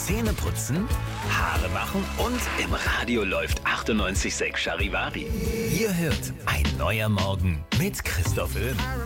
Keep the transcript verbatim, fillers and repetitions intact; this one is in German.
Zähne putzen, Haare machen und im Radio läuft achtundneunzig Komma sechs Charivari. Ihr hört Ein neuer Morgen mit Christoph Öhm.